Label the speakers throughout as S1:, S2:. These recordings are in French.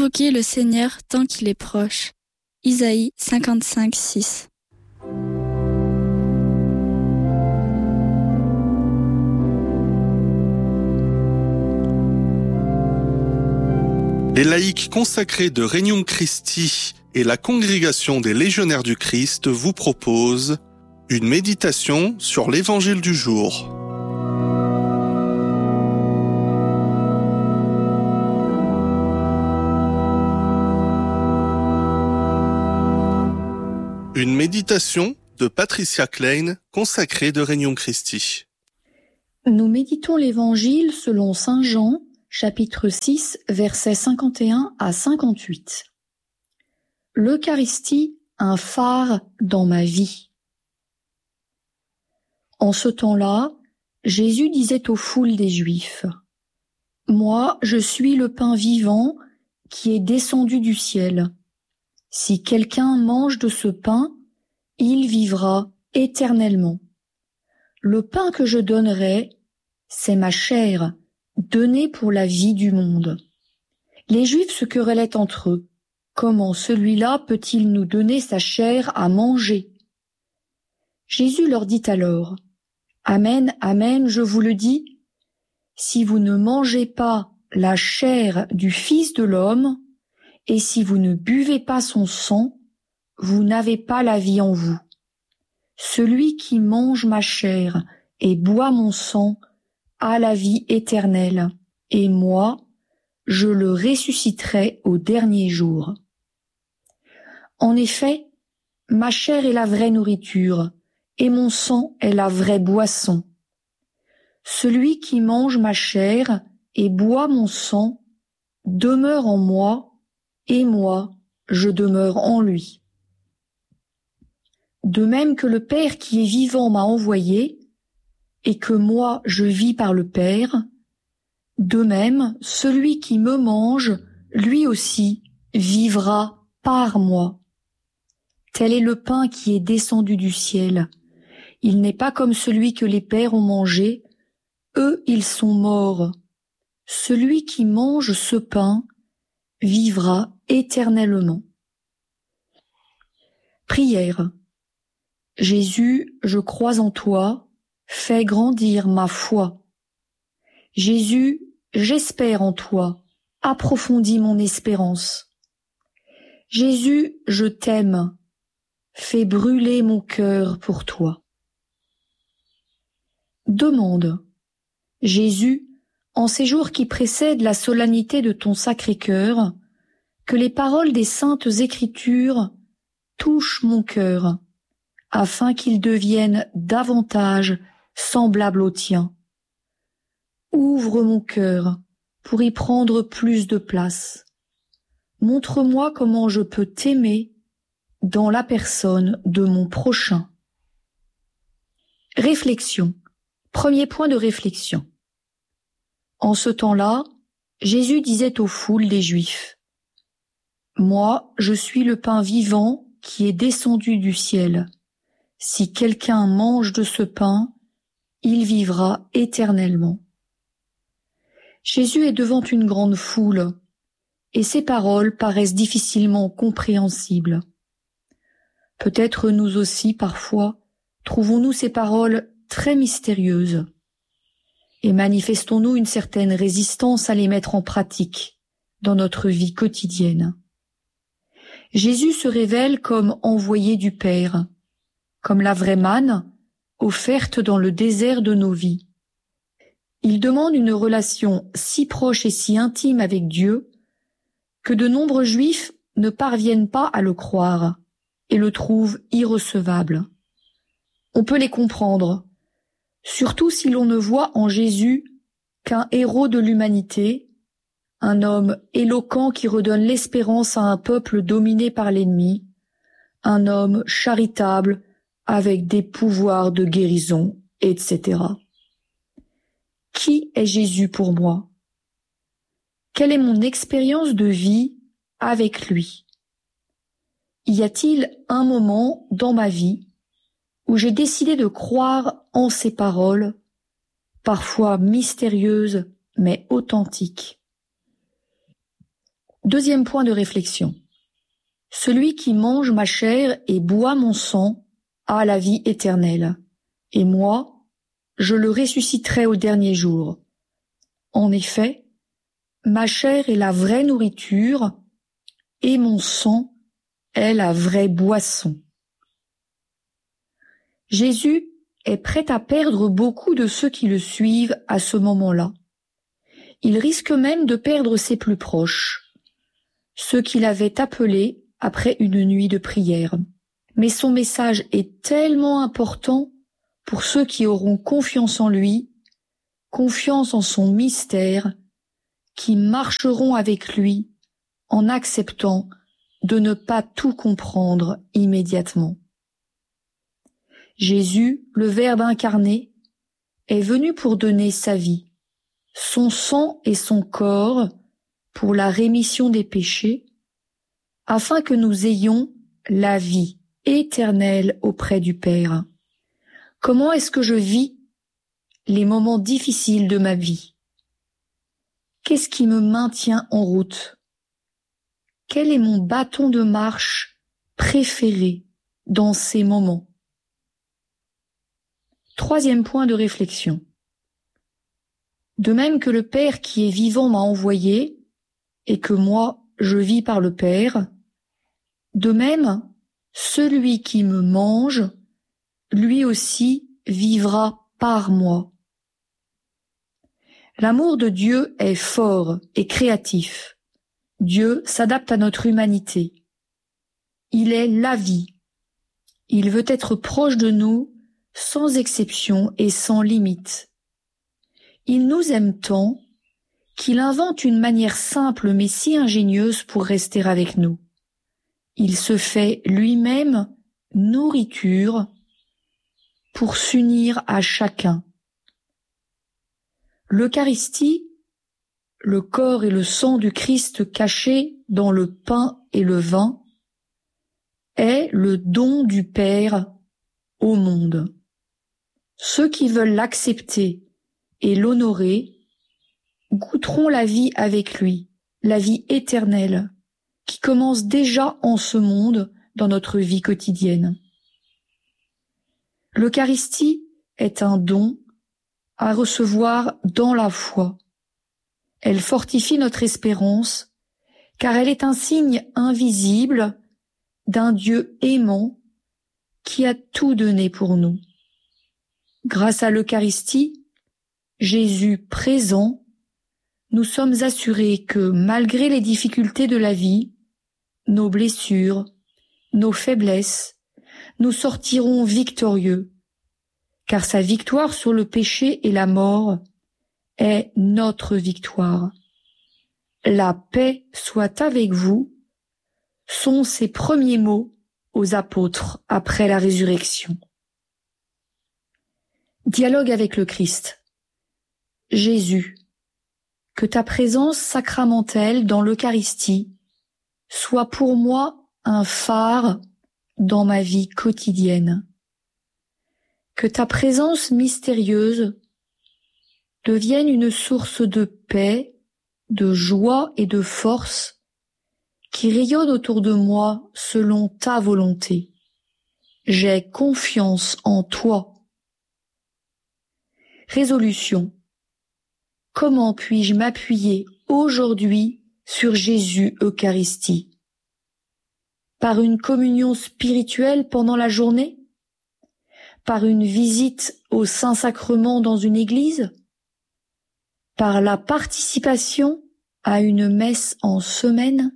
S1: Invoquez le Seigneur tant qu'il est proche. Isaïe 55, 6.
S2: Les laïcs consacrés de Regnum Christi et la congrégation des légionnaires du Christ vous proposent une méditation sur l'évangile du jour. Une méditation de Patricia Klein, consacrée de Regnum Christi.
S3: Nous méditons l'évangile selon saint Jean, chapitre 6, versets 51 à 58. L'Eucharistie, un phare dans ma vie. En ce temps-là, Jésus disait aux foules des Juifs : « Moi, je suis le pain vivant qui est descendu du ciel. Si quelqu'un mange de ce pain, il vivra éternellement. Le pain que je donnerai, c'est ma chair, donnée pour la vie du monde. » Les Juifs se querellaient entre eux. Comment celui-là peut-il nous donner sa chair à manger ? Jésus leur dit alors : Amen, amen, je vous le dis, si vous ne mangez pas la chair du Fils de l'homme, et si vous ne buvez pas son sang, vous n'avez pas la vie en vous. Celui qui mange ma chair et boit mon sang a la vie éternelle, et moi, je le ressusciterai au dernier jour. En effet, ma chair est la vraie nourriture, et mon sang est la vraie boisson. Celui qui mange ma chair et boit mon sang demeure en moi, et moi, je demeure en lui. De même que le Père qui est vivant m'a envoyé, et que moi je vis par le Père, de même celui qui me mange, lui aussi, vivra par moi. Tel est le pain qui est descendu du ciel. Il n'est pas comme celui que les pères ont mangé, eux ils sont morts. Celui qui mange ce pain vivra éternellement. Prière. Jésus, je crois en toi, fais grandir ma foi. Jésus, j'espère en toi, approfondis mon espérance. Jésus, je t'aime, fais brûler mon cœur pour toi. Demande. Jésus, en ces jours qui précèdent la solennité de ton Sacré-Cœur, que les paroles des saintes Écritures touchent mon cœur, afin qu'il devienne davantage semblable au tien. Ouvre mon cœur pour y prendre plus de place. Montre-moi comment je peux t'aimer dans la personne de mon prochain. Réflexion. Premier point de réflexion. En ce temps-là, Jésus disait aux foules des Juifs : « Moi, je suis le pain vivant qui est descendu du ciel. Si quelqu'un mange de ce pain, il vivra éternellement. » Jésus est devant une grande foule, et ses paroles paraissent difficilement compréhensibles. Peut-être nous aussi, parfois, trouvons-nous ces paroles très mystérieuses, et manifestons-nous une certaine résistance à les mettre en pratique dans notre vie quotidienne. Jésus se révèle comme envoyé du Père, comme la vraie manne offerte dans le désert de nos vies. Il demande une relation si proche et si intime avec Dieu que de nombreux Juifs ne parviennent pas à le croire et le trouvent irrecevable. On peut les comprendre, surtout si l'on ne voit en Jésus qu'un héros de l'humanité, un homme éloquent qui redonne l'espérance à un peuple dominé par l'ennemi, un homme charitable avec des pouvoirs de guérison, etc. Qui est Jésus pour moi ? Quelle est mon expérience de vie avec lui ? Y a-t-il un moment dans ma vie où j'ai décidé de croire en ses paroles, parfois mystérieuses mais authentiques ? Deuxième point de réflexion. Celui qui mange ma chair et boit mon sang a la vie éternelle, et moi, je le ressusciterai au dernier jour. En effet, ma chair est la vraie nourriture, et mon sang est la vraie boisson. Jésus est prêt à perdre beaucoup de ceux qui le suivent à ce moment-là. Il risque même de perdre ses plus proches, ceux qu'il avait appelés après une nuit de prière. Mais son message est tellement important pour ceux qui auront confiance en lui, confiance en son mystère, qui marcheront avec lui en acceptant de ne pas tout comprendre immédiatement. Jésus, le Verbe incarné, est venu pour donner sa vie, son sang et son corps pour la rémission des péchés, afin que nous ayons la vie éternelle auprès du Père. Comment est-ce que je vis les moments difficiles de ma vie? Qu'est-ce qui me maintient en route? Quel est mon bâton de marche préféré dans ces moments? Troisième point de réflexion. De même que le Père qui est vivant m'a envoyé, et que moi je vis par le Père, de même, celui qui me mange, lui aussi vivra par moi. L'amour de Dieu est fort et créatif. Dieu s'adapte à notre humanité. Il est la vie. Il veut être proche de nous, sans exception et sans limite. Il nous aime tant qu'il invente une manière simple mais si ingénieuse pour rester avec nous. Il se fait lui-même nourriture pour s'unir à chacun. L'Eucharistie, le corps et le sang du Christ cachés dans le pain et le vin, est le don du Père au monde. Ceux qui veulent l'accepter et l'honorer goûteront la vie avec lui, la vie éternelle, qui commence déjà en ce monde dans notre vie quotidienne. L'Eucharistie est un don à recevoir dans la foi. Elle fortifie notre espérance, car elle est un signe invisible d'un Dieu aimant qui a tout donné pour nous. Grâce à l'Eucharistie, Jésus présent, nous sommes assurés que malgré les difficultés de la vie, nos blessures, nos faiblesses, nous sortirons victorieux, car sa victoire sur le péché et la mort est notre victoire. La paix soit avec vous, sont ses premiers mots aux apôtres après la résurrection. Dialogue avec le Christ. Jésus, que ta présence sacramentelle dans l'Eucharistie soit pour moi un phare dans ma vie quotidienne. Que ta présence mystérieuse devienne une source de paix, de joie et de force qui rayonne autour de moi selon ta volonté. J'ai confiance en toi. Résolution. Comment puis-je m'appuyer aujourd'hui sur Jésus Eucharistie? Par une communion spirituelle pendant la journée? Par une visite au Saint-Sacrement dans une église? Par la participation à une messe en semaine?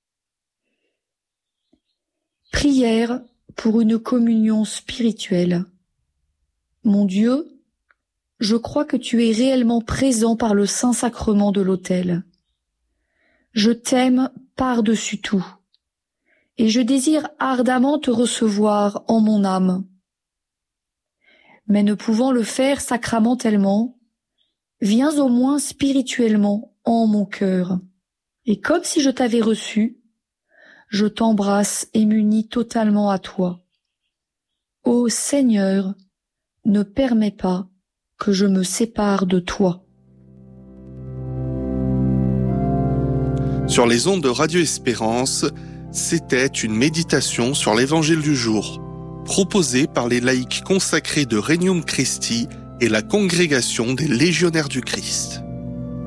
S3: Prière pour une communion spirituelle. Mon Dieu, je crois que tu es réellement présent par le Saint-Sacrement de l'autel. Je t'aime par-dessus tout, et je désire ardemment te recevoir en mon âme. Mais ne pouvant le faire sacramentellement, viens au moins spirituellement en mon cœur, et comme si je t'avais reçu, je t'embrasse et m'unis totalement à toi. Ô Seigneur, ne permets pas que je me sépare de toi.
S2: Sur les ondes de Radio Espérance, c'était une méditation sur l'Évangile du jour, proposée par les laïcs consacrés de Regnum Christi et la Congrégation des Légionnaires du Christ.